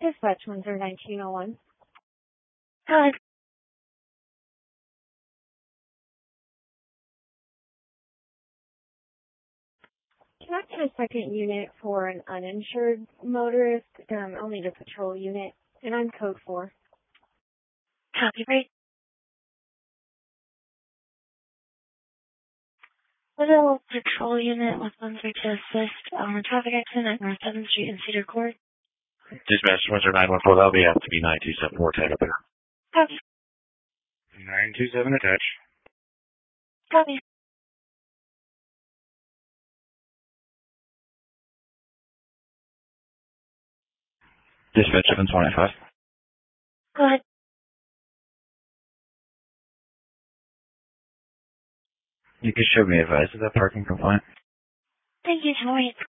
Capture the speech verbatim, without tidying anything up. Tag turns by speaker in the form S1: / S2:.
S1: Dispatch one zero nineteen oh one.
S2: Hi.
S1: Can I get a second unit for an uninsured motorist? Um, I'll need a patrol unit, and I'm code four.
S2: Copy, right? Little patrol unit with one three to assist on a traffic accident at North seventh Street in Cedar Court.
S3: Dispatch one zero nine one four, that'll be have to be nine two seven four, tag up there.
S2: Copy.
S3: nine two seven attach.
S2: Copy.
S3: Dispatch seven twenty-five.
S2: Go ahead.
S3: You can show me advice. Is that parking compliant?
S2: Thank you, Joey.